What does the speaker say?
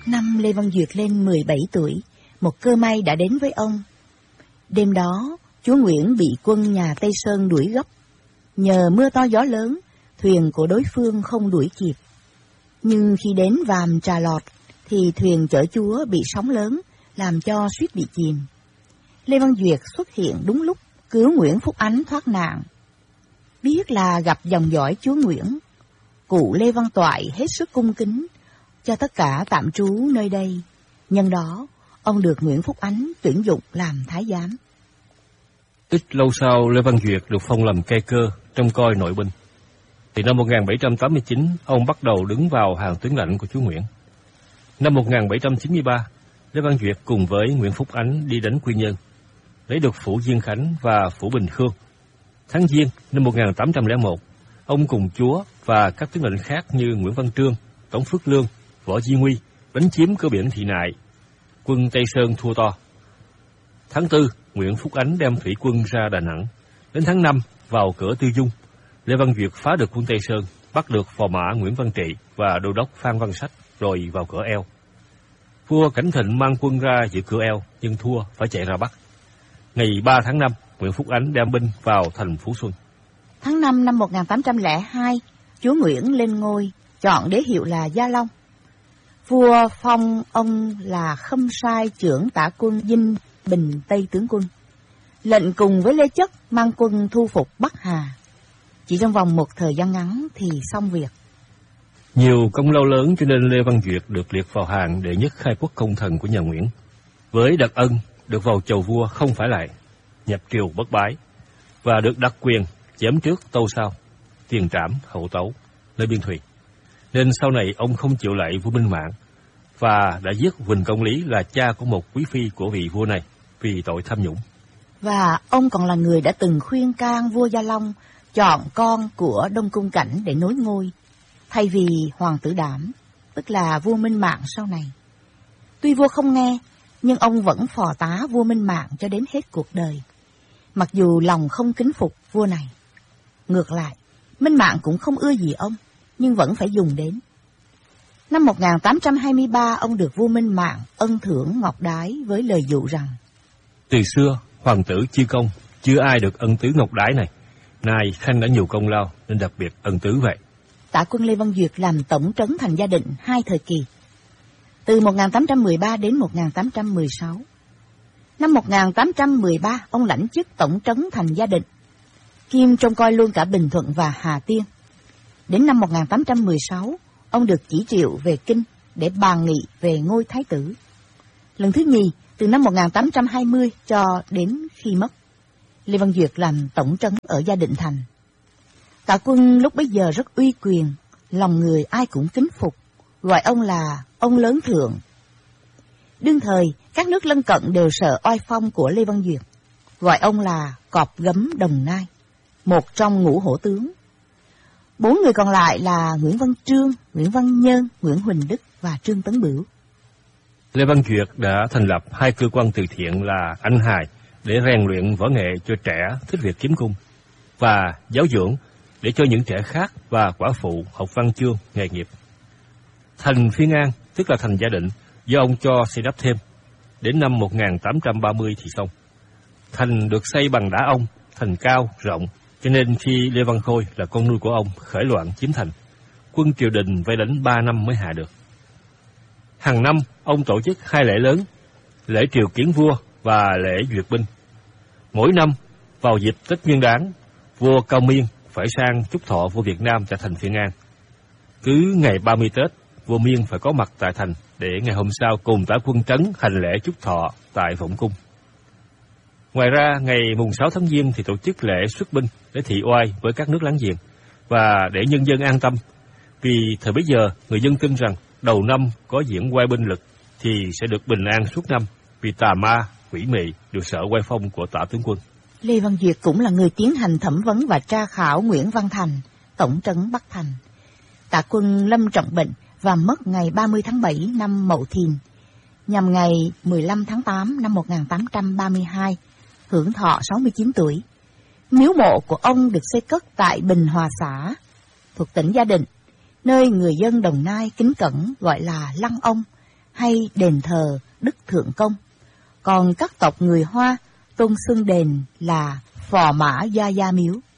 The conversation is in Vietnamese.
Năm Lê Văn Duyệt lên 17 tuổi, một cơ may đã đến với ông. Đêm đó, chúa Nguyễn bị quân nhà Tây Sơn đuổi gấp. Nhờ mưa to gió lớn, thuyền của đối phương không đuổi kịp. Nhưng khi đến Vàm Trà Lọt, thì thuyền chở chúa bị sóng lớn, làm cho suýt bị chìm. Lê Văn Duyệt xuất hiện đúng lúc, cứu Nguyễn Phúc Ánh thoát nạn. Biết là gặp dòng dõi chúa Nguyễn, cụ Lê Văn Toại hết sức cung kính, cho tất cả tạm trú nơi đây. Nhân đó, ông được Nguyễn Phúc Ánh tuyển dụng làm thái giám. Ít lâu sau, Lê Văn Duyệt được phong làm cai cơ, trông coi nội binh. Thì năm 1789, ông bắt đầu đứng vào hàng tướng lãnh của chúa Nguyễn. Năm 1793, Lê Văn Duyệt cùng với Nguyễn Phúc Ánh đi đánh Quy Nhơn, lấy được phủ Diên Khánh và phủ Bình Khương. Tháng Giêng năm 1801, ông cùng chúa và các tướng lĩnh khác như Nguyễn Văn Trương, Tống Phước Lương, Võ Di Nguy đánh chiếm cửa biển Thị Nại. Quân Tây Sơn thua to. Tháng 4, Nguyễn Phúc Ánh đem thủy quân ra Đà Nẵng. Đến tháng 5, vào cửa Tư Dung, Lê Văn Duyệt phá được quân Tây Sơn, bắt được phò mã Nguyễn Văn Trị và đô đốc Phan Văn Sách, rồi vào cửa Eo. Vua Cảnh Thịnh mang quân ra giữ cửa Eo, nhưng thua phải chạy ra Bắc. Ngày 3 tháng 5, Nguyễn Phúc Ánh đem binh vào thành Phú Xuân. Tháng 5 năm 1802, chúa Nguyễn lên ngôi, chọn đế hiệu là Gia Long. Vua phong ông là Khâm Sai trưởng tả quân Dinh Bình Tây tướng quân, lệnh cùng với Lê Chất mang quân thu phục Bắc Hà. Chỉ trong vòng một thời gian ngắn thì xong việc. Nhiều công lao lớn cho nên Lê Văn Duyệt được liệt vào hàng đệ nhất khai quốc công thần của nhà Nguyễn. Với đặc ân được vào chầu vua không phải lại, nhập triều bất bái, và được đặc quyền chém trước tâu sau, tiền trảm hậu tấu, nơi biên thùy. Nên sau này ông không chịu lạy vua Minh Mạng, và đã giết Huỳnh Công Lý là cha của một quý phi của vị vua này vì tội tham nhũng. Và ông còn là người đã từng khuyên can vua Gia Long chọn con của Đông Cung Cảnh để nối ngôi, thay vì Hoàng tử Đảm, tức là vua Minh Mạng sau này. Tuy vua không nghe, nhưng ông vẫn phò tá vua Minh Mạng cho đến hết cuộc đời, mặc dù lòng không kính phục vua này. Ngược lại, Minh Mạng cũng không ưa gì ông, nhưng vẫn phải dùng đến. Năm 1823, ông được vua Minh Mạng ân thưởng ngọc đái với lời dụ rằng: từ xưa, hoàng tử Chi Công chưa ai được ân tứ ngọc đái này. Nay Khanh đã nhiều công lao nên đặc biệt ân tứ vậy. Tả quân Lê Văn Duyệt làm tổng trấn thành Gia Định 2 thời kỳ, từ 1813 đến 1816. Năm 1813, ông lãnh chức tổng trấn thành Gia Định, kiêm trông coi luôn cả Bình Thuận và Hà Tiên. Đến năm 1816, ông được chỉ triệu về Kinh để bàn nghị về ngôi thái tử. Lần thứ nhì, từ năm 1820 cho đến khi mất, Lê Văn Duyệt làm tổng trấn ở Gia Định thành. Tả quân lúc bấy giờ rất uy quyền, lòng người ai cũng kính phục, gọi ông là ông lớn thượng. Đương thời, các nước lân cận đều sợ oai phong của Lê Văn Duyệt, gọi ông là Cọp Gấm Đồng Nai, một trong ngũ hổ tướng. 4 người còn lại là Nguyễn Văn Trương, Nguyễn Văn Nhơn, Nguyễn Huỳnh Đức và Trương Tấn Bửu. Lê Văn Duyệt đã thành lập 2 cơ quan từ thiện là Anh Hài để rèn luyện võ nghệ cho trẻ thích việc kiếm cung, và giáo dưỡng để cho những trẻ khác và quả phụ học văn chương, nghề nghiệp. Thành Phiên An, tức là thành Gia Định, do ông cho xây đắp thêm. Đến năm 1830 thì xong. Thành được xây bằng đá ong, thành cao, rộng, cho nên khi Lê Văn Khôi là con nuôi của ông khởi loạn chiếm thành, quân triều đình vây đánh 3 năm mới hạ được. Hàng năm, ông tổ chức 2 lễ lớn, lễ triều kiến vua và lễ duyệt binh. Mỗi năm, vào dịp Tết Nguyên Đán, vua Cao Miên phải sang chúc thọ vua Việt Nam tại thành Phiên An. Cứ ngày 30 Tết, vua Miên phải có mặt tại thành để ngày hôm sau cùng tả quân trấn hành lễ chúc thọ tại Vọng Cung. Ngoài ra, ngày mùng 6 tháng Giêng thì tổ chức lễ xuất binh để thị oai với các nước láng giềng và để nhân dân an tâm. Vì thời bấy giờ, người dân tin rằng đầu năm có diễn oai binh lực thì sẽ được bình an suốt năm, vì tà ma, quỷ mị đều sợ oai phong của tả tướng quân. Lê Văn Duyệt cũng là người tiến hành thẩm vấn và tra khảo Nguyễn Văn Thành, tổng trấn Bắc Thành. Tả quân lâm trọng bệnh và mất ngày 30 tháng 7 năm Mậu Thìn, nhằm ngày 15 tháng 8 năm 1832, hưởng thọ 69 tuổi. Miếu mộ của ông được xây cất tại Bình Hòa xã, thuộc tỉnh Gia Định, nơi người dân Đồng Nai kính cẩn gọi là Lăng Ông, hay đền thờ Đức Thượng Công. Còn các tộc người Hoa tôn xưng đền là Phò Mã Gia Gia Miếu.